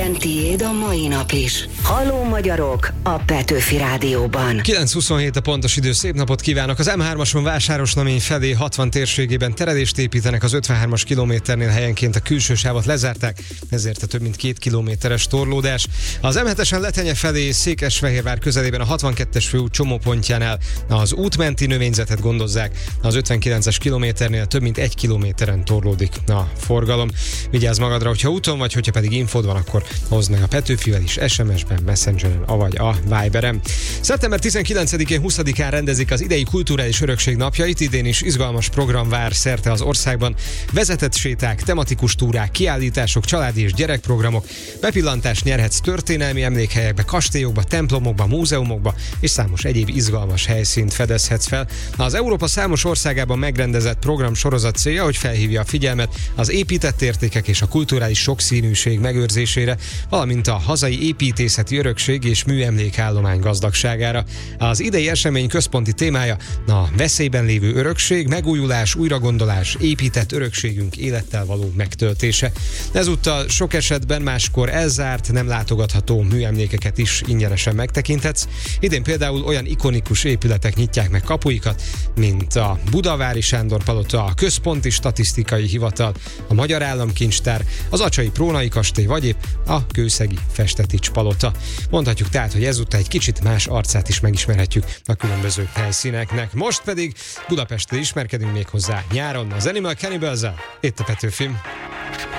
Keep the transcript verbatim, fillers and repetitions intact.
Legyen tiéd a mai nap is. Halló magyarok a Petőfi Rádióban. kilenc huszonhét a pontos idő, szép napot kívánok! Az em hármason Vásárosnamény felé hatvan térségében teredést építenek, az ötvenhármas kilométernél helyenként a külső sávot lezárták, ezért a több mint két kilométeres torlódás. Az em hetesen Letenye felé Székesfehérvár közelében a hatvankettes főút csomópontjánál az útmenti növényzetet gondozzák, az ötvenkilences kilométernél több mint egy kilométeren torlódik a forgalom. Vigyázz magadra, hogyha úton vagy, hogyha pedig infód van, akkor hozd meg a Petőfivel is es em es-ben, Messengeren, avagy a Viberen. szeptember tizenkilencedikén huszadikán rendezik az idei kulturális örökség napjait, idén is izgalmas program vár szerte az országban. Vezetett séták, tematikus túrák, kiállítások, családi és gyerekprogramok, bepillantást nyerhetsz történelmi emlékhelyekbe, kastélyokba, templomokba, múzeumokba, és számos egyéb izgalmas helyszínt fedezhetsz fel. Az Európa számos országában megrendezett program sorozat célja, hogy felhívja a figyelmet az épített értékek és a kulturális sokszínűség megőrzésére, valamint a hazai építészeti örökség és műemlékállomány gazdagságára. Az idei esemény központi témája a veszélyben lévő örökség, megújulás, újragondolás, épített örökségünk élettel való megtöltése. Ezúttal sok esetben máskor elzárt, nem látogatható műemlékeket is ingyenesen megtekinthetsz. Idén például olyan ikonikus épületek nyitják meg kapuikat, mint a Budavári Sándor palota, a Központi Statisztikai Hivatal, a Magyar Államkincstár, az Acsai Prónai kastély, vagy épp a Kőszegi Festetics palota. Mondhatjuk tehát, hogy ezúttal egy kicsit más arcát is megismerhetjük a különböző helyszíneknek. Most pedig Budapestről ismerkedünk még hozzá nyáron az Animal Cannibals-el. Itt a Petőfi.